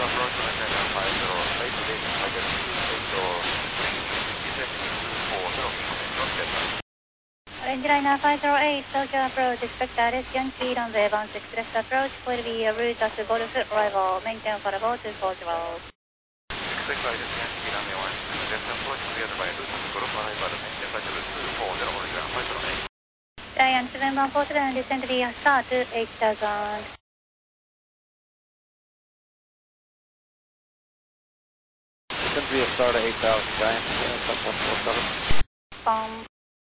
approach maintain 950, leading target 28, Orange Liner 508, Tokyo approach, expect Alice Yankee, runway 16 left approach, will be a route at Golf, arrival, maintain for 4240. Expect Alice Yankee, runway 16 left approach, cleared by route at Golf, arrival, maintain for 240, Orange Liner 508. Giant 7147, descend via start to 8000. Descend via start to 8000, Giant 7147.